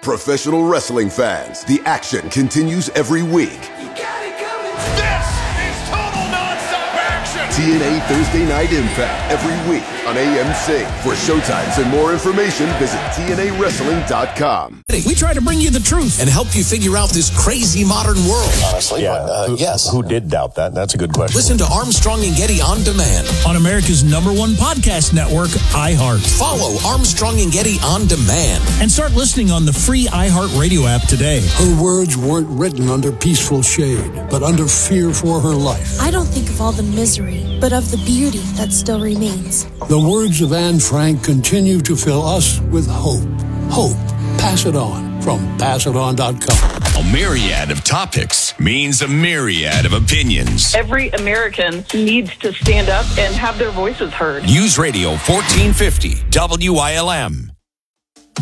professional wrestling fans. The action continues every week. You got it coming. This is total nonstop action. TNA Thursday Night Impact every week on AMC. For showtimes and more information, visit TNAWrestling.com. We try to bring you the truth and help you figure out this crazy modern world. Honestly, yes. Who did doubt that? That's a good question. Listen to Armstrong and Getty On Demand on America's #1 podcast network, iHeart. Follow Armstrong and Getty On Demand and start listening on the free iHeart Radio app today. Her words weren't written under peaceful shade, but under fear for her life. I don't think of all the misery, but of the beauty that still remains. The words of Anne Frank continue to fill us with hope. Hope. Pass it on from PassItOn.com. A myriad of topics means a myriad of opinions. Every American needs to stand up and have their voices heard. News Radio 1450, WILM.